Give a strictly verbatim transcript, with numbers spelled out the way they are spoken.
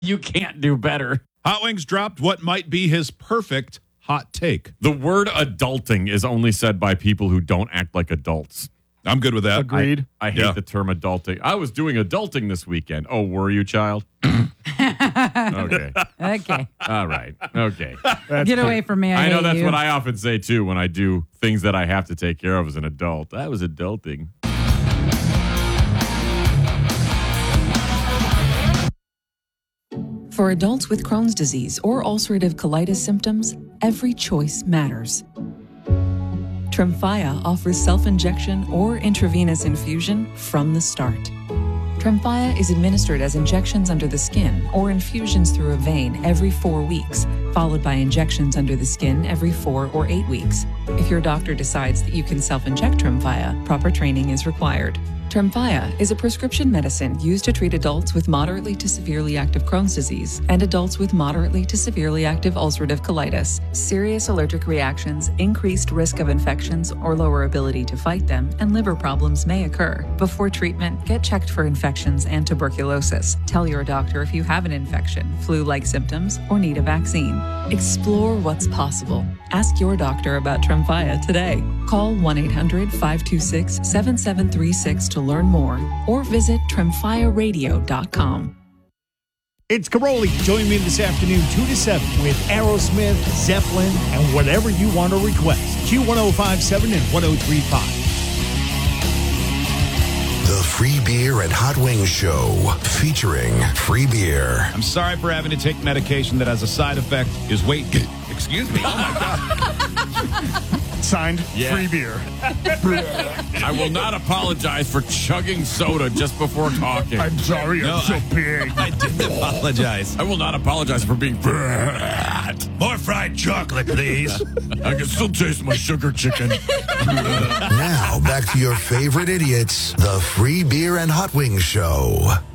You can't do better. Hot Wings dropped what might be his perfect hot take. The word adulting is only said by people who don't act like adults. I'm good with that. Agreed. I, I hate Yeah. the term adulting. I was doing adulting this weekend. Oh, were you, child? Okay. Okay. All right. Okay. Get away from me. I, I know hate that's you. what I often say, too, when I do things that I have to take care of as an adult. I was adulting. For adults with Crohn's disease or ulcerative colitis symptoms, every choice matters. Tremfya offers self-injection or intravenous infusion from the start. Tremfya is administered as injections under the skin or infusions through a vein every four weeks, followed by injections under the skin every four or eight weeks. If your doctor decides that you can self-inject Tremfya, proper training is required. Tremfya is a prescription medicine used to treat adults with moderately to severely active Crohn's disease and adults with moderately to severely active ulcerative colitis. Serious allergic reactions, increased risk of infections or lower ability to fight them, and liver problems may occur. Before treatment, get checked for infections and tuberculosis. Tell your doctor if you have an infection, flu-like symptoms, or need a vaccine. Explore what's possible. Ask your doctor about Tremfya today. Call one eight hundred five two six seven seven three six to learn more or visit tremfya radio dot com. It's Caroli. Join me this afternoon, two to seven, with Aerosmith, Zeppelin, and whatever you want to request. Q one oh five seven and one oh three five. The Free Beer and Hot Wings Show, featuring free beer. I'm sorry for having to take medication that has a side effect is weight gain. Excuse me. Oh, my God. Signed, Yeah. free beer. I will not apologize for chugging soda just before talking. I'm sorry, No, I'm so I- big. I didn't apologize. I will not apologize for being fat. More fried chocolate, please. I can still taste my sugar chicken. Now, back to your favorite idiots, the Free Beer and Hot Wings Show.